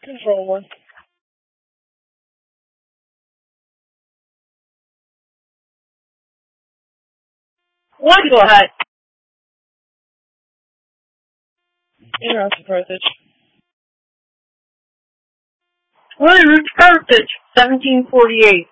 Controller. Why go ahead? Interesting postage. What is postage? 1748.